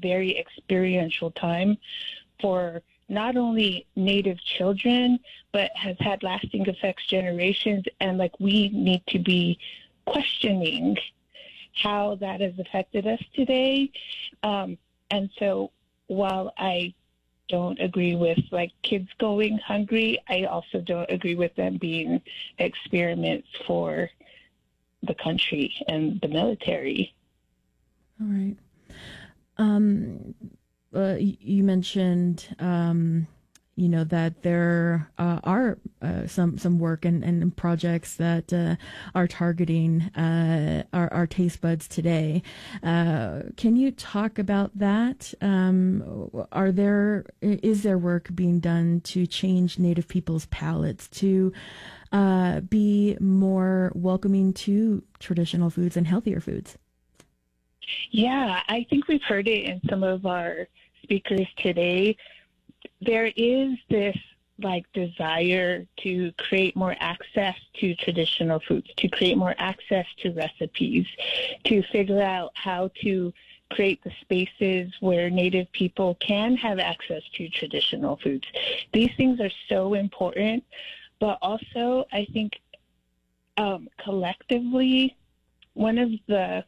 very experiential time for not only Native children, but has had lasting effects generations. And like, we need to be questioning how that has affected us today. And so while I don't agree with like kids going hungry, I also don't agree with them being experiments for the country and the military. All right. You mentioned, that there are some work and projects that are targeting our taste buds today. Can you talk about that? Is there work being done to change Native people's palates to be more welcoming to traditional foods and healthier foods? Yeah, I think we've heard it in some of our speakers today. There is this like desire to create more access to traditional foods, to create more access to recipes, to figure out how to create the spaces where Native people can have access to traditional foods. These things are so important, but also I think collectively, one of the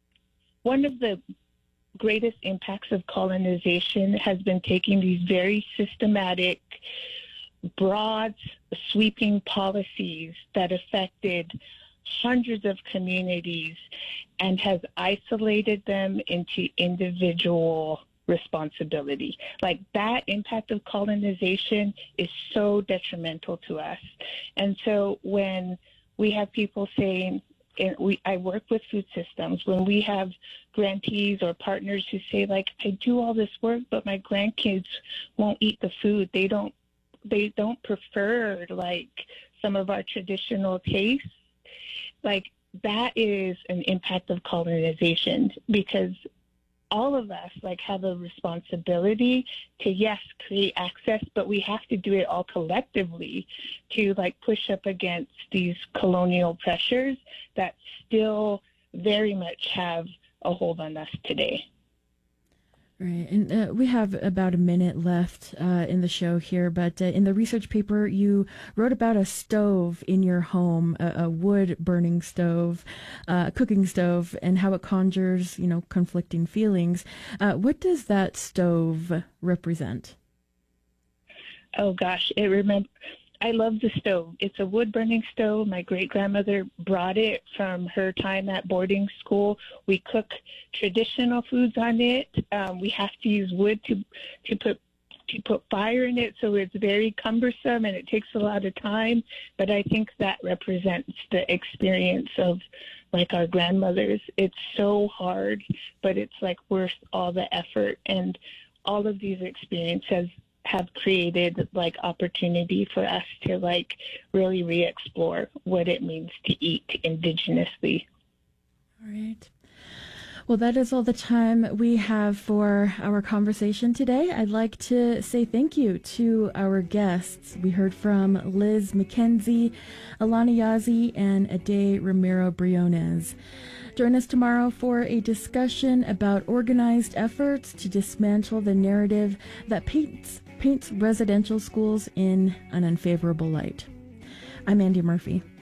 greatest impacts of colonization has been taking these very systematic, broad, sweeping policies that affected hundreds of communities and has isolated them into individual responsibility. Like, that impact of colonization is so detrimental to us. And so when we have people saying, I work with food systems, when we have grantees or partners who say, like, I do all this work, but my grandkids won't eat the food. They don't prefer like some of our traditional tastes. Like, that is an impact of colonization, because all of us like have a responsibility to, yes, create access, but we have to do it all collectively to like push up against these colonial pressures that still very much have a hold on us today. Right, and we have about a minute left in the show here, but in the research paper, you wrote about a stove in your home, a wood-burning stove, cooking stove, and how it conjures, conflicting feelings. What does that stove represent? Oh gosh, I love the stove. It's a wood-burning stove. My great-grandmother brought it from her time at boarding school. We cook traditional foods on it. We have to use wood to put fire in it, so it's very cumbersome and it takes a lot of time. But I think that represents the experience of like our grandmothers. It's so hard, but it's like worth all the effort, and all of these experiences have created like opportunity for us to like really re-explore what it means to eat indigenously. All right. Well, that is all the time we have for our conversation today. I'd like to say thank you to our guests. We heard from Liz McKenzie, Alana Yazzie, and Ade Romero Briones. Join us tomorrow for a discussion about organized efforts to dismantle the narrative that paints residential schools in an unfavorable light. I'm Andy Murphy.